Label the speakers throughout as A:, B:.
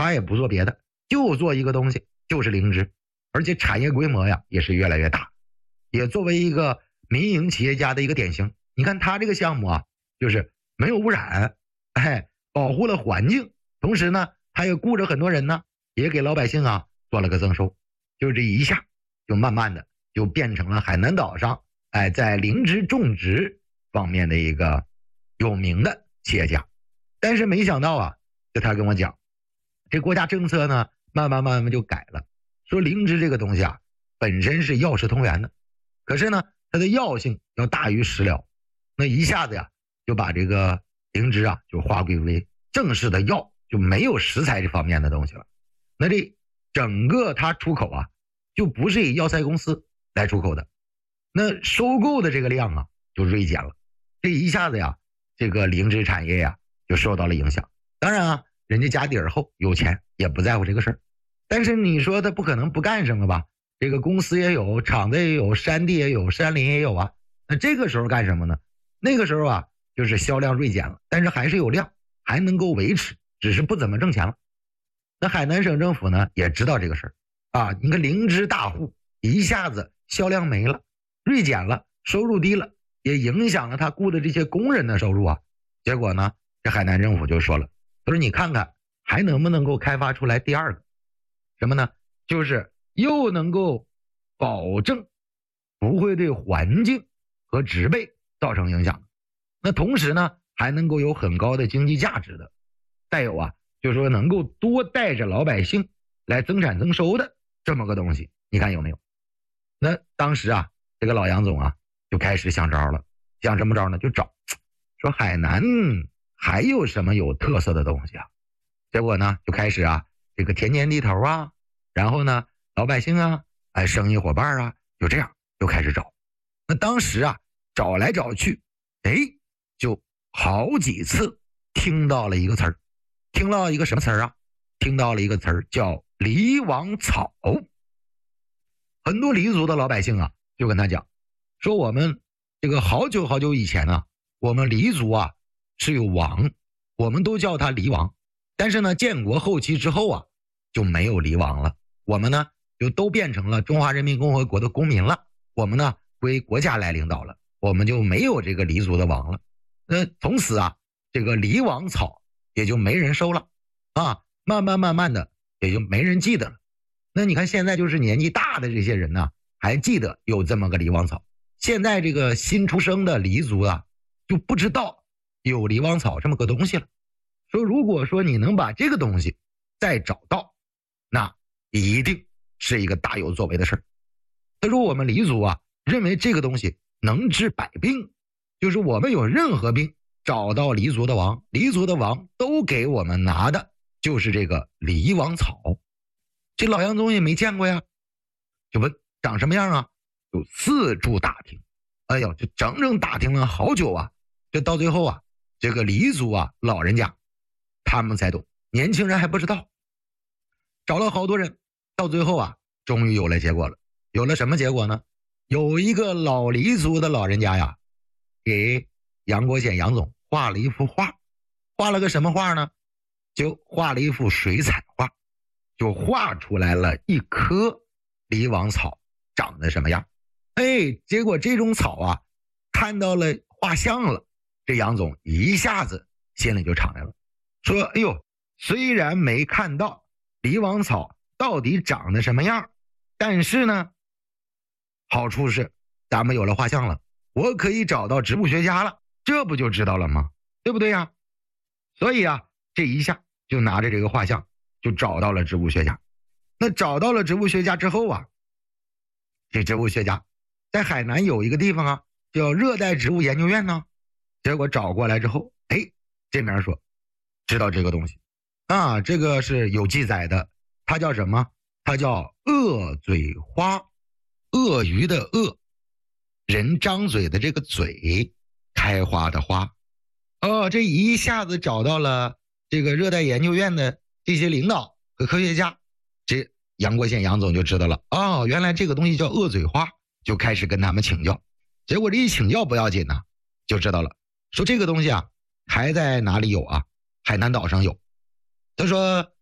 A: 他也不做别的，就做一个东西，就是灵芝，而且产业规模呀也是越来越大，也作为一个民营企业家的一个典型。你看他这个项目啊，就是没有污染，保护了环境，同时呢他也雇着很多人呢，也给老百姓啊做了个增收，就这一下就慢慢的就变成了海南岛上在灵芝种植方面的一个有名的企业家。但是没想到啊，就他跟我讲，这国家政策呢慢慢就改了，说灵芝这个东西啊本身是药食同源的，可是呢它的药性要大于食疗，那一下子呀就把这个灵芝啊就划归为正式的药，就没有食材这方面的东西了。那这整个它出口啊就不是以药材公司来出口的，那收购的这个量啊就锐减了，这一下子呀这个灵芝产业呀就受到了影响。当然啊人家家底儿厚有钱，也不在乎这个事儿，但是你说他不可能不干什么吧，这个公司也有，厂子也有，山地也有，山林也有啊。那这个时候干什么呢？那个时候啊就是销量锐减了，但是还是有量，还能够维持，只是不怎么挣钱了。那海南省政府呢也知道这个事儿啊，你看灵芝大户一下子销量没了，锐减了，收入低了，也影响了他雇的这些工人的收入啊。结果呢这海南政府就说了，他说你看看还能不能够开发出来第二个什么呢，就是又能够保证不会对环境和植被造成影响，那同时呢还能够有很高的经济价值的，再有啊就是说能够多带着老百姓来增产增收的这么个东西，你看有没有？那当时啊这个老杨总啊就开始想招了，想什么招呢？就找说海南还有什么有特色的东西啊？结果呢就开始啊这个田间地头啊，然后呢老百姓啊生意伙伴啊，就这样就开始找。那当时啊找来找去，就好几次听到了一个词儿，听到一个什么词儿啊？听到了一个词儿叫梨王草。很多黎族的老百姓啊就跟他讲说，我们这个好久好久以前啊，我们黎族啊是有王，我们都叫他黎王，但是呢建国后期之后啊就没有黎王了，我们呢就都变成了中华人民共和国的公民了，我们呢归国家来领导了，我们就没有这个黎族的王了。那从此啊这个黎王草也就没人收了啊，慢慢的也就没人记得了。那你看现在就是年纪大的这些人呢还记得有这么个黎王草，现在这个新出生的黎族啊就不知道有黎王草这么个东西了。说如果说你能把这个东西再找到，那一定是一个大有作为的事儿。他说我们黎族啊认为这个东西能治百病，就是我们有任何病找到黎族的王，黎族的王都给我们拿的就是这个黎王草。这老杨总也没见过呀，就问长什么样啊，就四处打听，哎呦就整整打听了好久啊，这到最后啊这个黎族啊老人家他们才懂，年轻人还不知道。找了好多人，到最后啊终于有了结果了。有了什么结果呢？有一个老黎族的老人家呀给杨国显杨总画了一幅画，画了个什么画呢？就画了一幅水彩画，就画出来了一棵黎王草长得什么样。结果这种草啊看到了画像了，这杨总一下子心里就敞亮了，说哎呦，虽然没看到黎王草到底长得什么样，但是呢好处是咱们有了画像了，我可以找到植物学家了，这不就知道了吗？对不对呀？所以啊这一下就拿着这个画像就找到了植物学家。那找到了植物学家之后啊，这植物学家在海南有一个地方啊叫热带植物研究院呢，结果找过来之后，这边说知道这个东西啊，这个是有记载的，它叫什么？它叫鳄嘴花，鳄鱼的鳄，人张嘴的这个嘴，开花的花。这一下子找到了这个热带研究院的这些领导和科学家，这杨国显杨总就知道了，原来这个东西叫鳄嘴花，就开始跟他们请教。结果这一请教不要紧啊，就知道了，说这个东西啊还在哪里有啊？海南岛上有。他说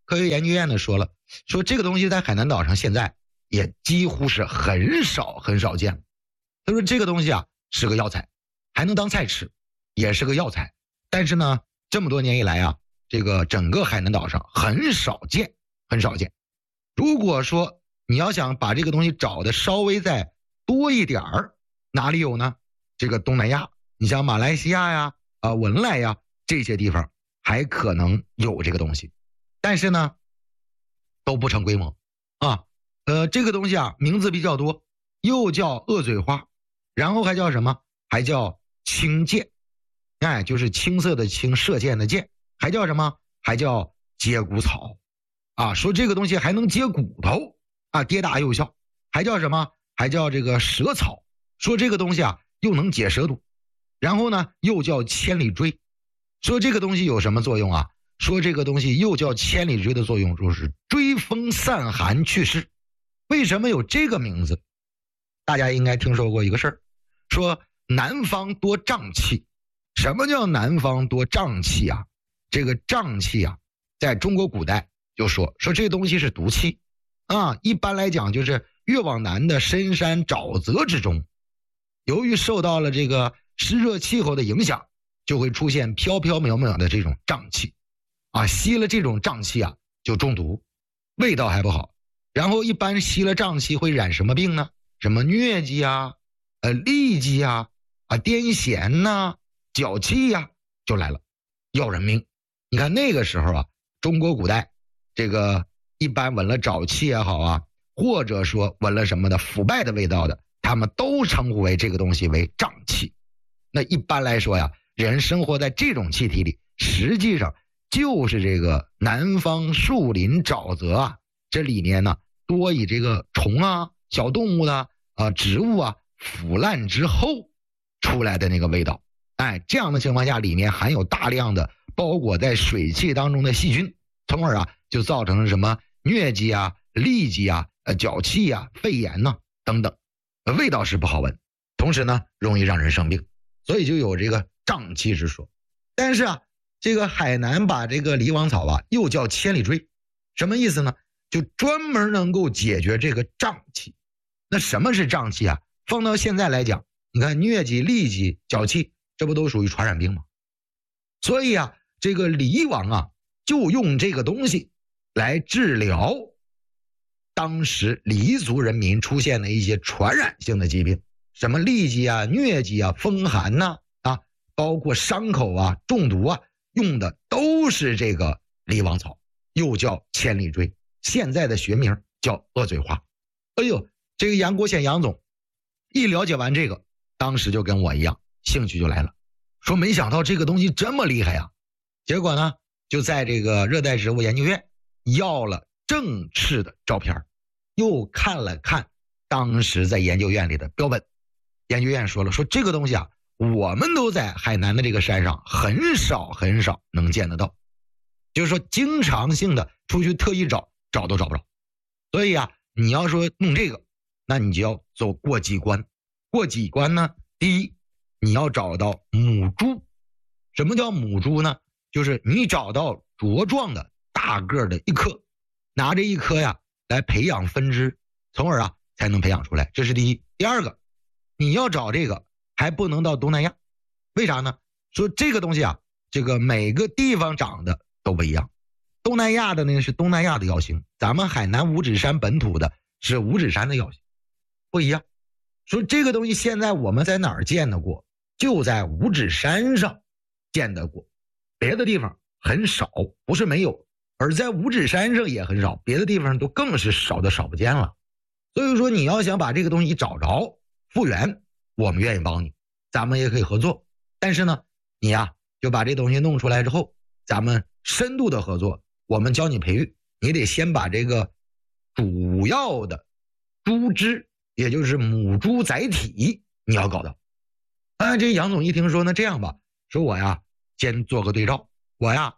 A: 科学研究院呢说了，说这个东西在海南岛上现在也几乎是很少见。他说这个东西啊是个药材，还能当菜吃，也是个药材。但是呢，这么多年以来啊，这个整个海南岛上很少见。如果说你要想把这个东西找的稍微再多一点儿，哪里有呢？这个东南亚，你像马来西亚呀、文莱呀这些地方还可能有这个东西，但是呢都不成规模啊。这个东西啊名字比较多，又叫鳄嘴花，然后还叫什么？还叫青箭，哎，就是青色的青，射箭的箭，还叫什么？还叫接骨草啊。说这个东西还能接骨头啊，跌打有效。还叫什么？还叫这个蛇草。说这个东西啊又能解蛇毒，然后呢又叫千里锥。说这个东西有什么作用啊？说这个东西又叫千里锥的作用就是追风散寒祛湿。为什么有这个名字？大家应该听说过一个事儿，说南方多瘴气。什么叫南方多瘴气啊？这个瘴气啊在中国古代就说这东西是毒气啊。一般来讲就是越往南的深山沼泽之中，由于受到了这个湿热气候的影响，就会出现飘飘渺渺的这种瘴气啊。吸了这种瘴气啊就中毒，味道还不好。然后一般吸了瘴气会染什么病呢？什么疟疾啊、痢疾啊、癫痫呐、脚气呀就来了，要人命。你看那个时候啊，中国古代这个一般闻了沼气也好啊，或者说闻了什么的腐败的味道的，他们都称呼为这个东西为瘴气。那一般来说呀，人生活在这种气体里，实际上就是这个南方树林沼泽啊，这里面呢多以这个虫啊、小动物的植物啊腐烂之后出来的那个味道。哎，这样的情况下，里面含有大量的包裹在水汽当中的细菌，从而就造成了什么疟疾啊、痢疾啊、脚气啊、肺炎呐、等等，味道是不好闻，同时呢容易让人生病，所以就有这个瘴气之说。但是这个海南把这个狸王草又叫千里锥，什么意思呢？就专门能够解决这个瘴气。那什么是瘴气啊？放到现在来讲，你看疟疾、痢疾、脚气，这不都属于传染病吗？所以这个狸王就用这个东西来治疗当时黎族人民出现的一些传染性的疾病，什么痢疾啊、疟疾啊、风寒呐包括伤口中毒用的都是这个狸王草，又叫千里锥，现在的学名叫鳄嘴花。哎呦，这个杨国显杨总一了解完这个，当时就跟我一样，兴趣就来了，说没想到这个东西这么厉害啊。结果呢就在这个热带植物研究院要了正式的照片，又看了看当时在研究院里的标本。研究院说了，说这个东西我们都在海南的这个山上很少能见得到，就是说经常性的出去特意找都找不着。所以你要说弄这个，那你就要走过几关。过几关呢？第一，你要找到母猪。什么叫母猪呢？就是你找到茁壮的大个的一颗，拿着一颗来培养分支，从而才能培养出来，这是第一。第二个，你要找这个还不能到东南亚。为啥呢？说这个东西这个每个地方长的都不一样。东南亚的呢是东南亚的药性，咱们海南五指山本土的是五指山的药性，不一样。说这个东西现在我们在哪儿见得过？就在五指山上见得过，别的地方很少，不是没有，而在五指山上也很少，别的地方都更是少的少不见了。所以说你要想把这个东西找着复原，我们愿意帮你，咱们也可以合作。但是呢你就把这东西弄出来之后，咱们深度的合作，我们教你培育，你得先把这个主要的猪只，也就是母猪载体你要搞到。这杨总一听说，那这样吧，说我先做个对照，我